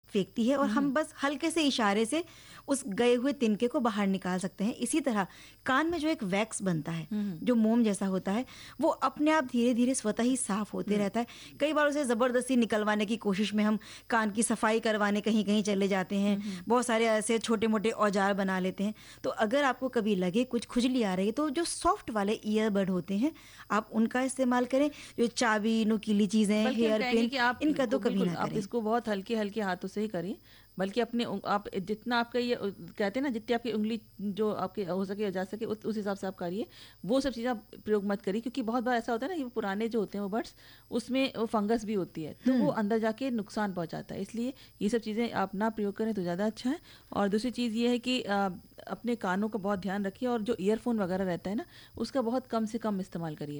फेंकती है और हम बस हल्के से इशारे से उस गए हुए तिनके को बाहर निकाल सकते हैं। इसी तरह कान में जो एक वैक्स बनता है, जो मोम जैसा होता है, वो अपने आप धीरे धीरे स्वतः ही साफ होते रहता है। कई बार उसे जबरदस्ती निकलवाने की कोशिश में हम कान की सफाई करवाने कहीं कहीं चले जाते हैं, बहुत सारे ऐसे छोटे मोटे औजार बना लेते हैं। तो अगर आपको कभी लगे कुछ खुजली आ रही है, तो जो सॉफ्ट वाले ईयरबड होते हैं आप उनका इस्तेमाल करें। जो चाबी, नुकीली चीजें, बल्कि हम हेयर कहेंगे पिन, कि आप इनका तो कभी बिल्कुल ना आप करें। इसको बहुत हल्के हल्के हाथों से ही करिए, बल्कि अपने आप जितना आपका ये कहते हैं ना, जितनी आपकी उंगली जो आपके हो सके जा सके उस हिसाब से आप करिए। वो सब चीज़ें आप प्रयोग मत करिए, क्योंकि बहुत बार ऐसा होता है ना कि वो पुराने जो होते हैं वो बर्ड्स, उसमें वो फंगस भी होती है, तो वो अंदर जाके नुकसान पहुंचाता है। इसलिए ये सब चीज़ें आप ना प्रयोग करें तो ज़्यादा अच्छा है। और दूसरी चीज़ ये है कि अपने कानों का बहुत ध्यान रखिए, और जो ईयरफोन वगैरह रहता है ना, उसका बहुत कम से कम इस्तेमाल करिए।